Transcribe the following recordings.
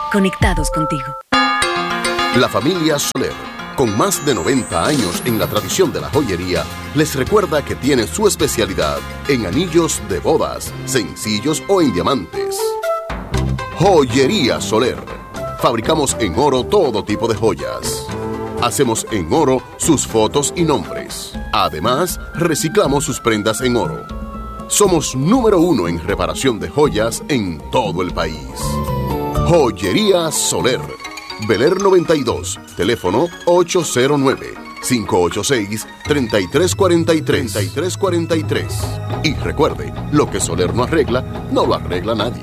conectados contigo. La familia Soler, con más de 90 años en la tradición de la joyería, les recuerda que tiene su especialidad en anillos de bodas, sencillos o en diamantes. Joyería Soler. Fabricamos en oro todo tipo de joyas. Hacemos en oro sus fotos y nombres. Además, reciclamos sus prendas en oro. Somos número 1 en reparación de joyas en todo el país. Joyería Soler. Beler 92, teléfono 809-586-3343. Y recuerde, lo que Soler no arregla, no lo arregla nadie.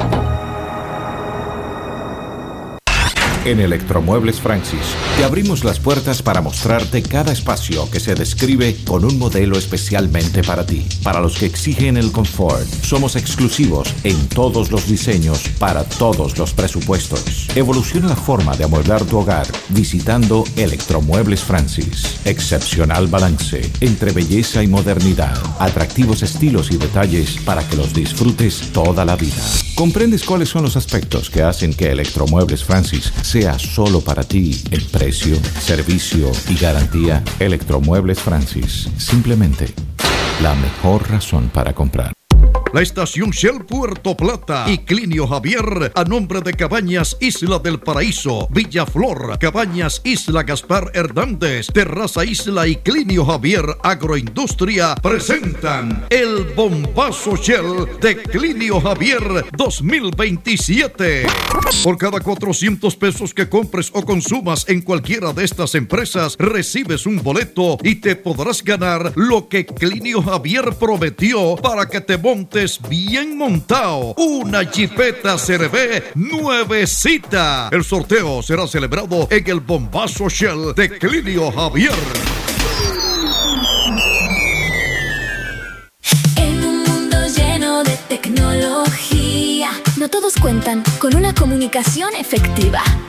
En Electromuebles Francis, te abrimos las puertas para mostrarte cada espacio que se describe con un modelo especialmente para ti. Para los que exigen el confort, somos exclusivos en todos los diseños para todos los presupuestos. Evoluciona la forma de amueblar tu hogar visitando Electromuebles Francis. Excepcional balance entre belleza y modernidad. Atractivos estilos y detalles para que los disfrutes toda la vida. ¿Comprendes cuáles son los aspectos que hacen que Electromuebles Francis sea solo para ti en precio, servicio y garantía? Electromuebles Francis, simplemente la mejor razón para comprar. La estación Shell Puerto Plata y Clinio Javier, a nombre de Cabañas Isla del Paraíso, Villa Flor, Cabañas Isla Gaspar Hernández, Terraza Isla y Clinio Javier Agroindustria, presentan el Bombazo Shell de Clinio Javier 2027. Por cada 400 pesos que compres o consumas en cualquiera de estas empresas, recibes un boleto y te podrás ganar lo que Clinio Javier prometió para que te montes bien montado, una Jeepeta CRV nuevecita. El sorteo será celebrado en el Bombazo Shell de Clinio Javier. En un mundo lleno de tecnología, no todos cuentan con una comunicación efectiva.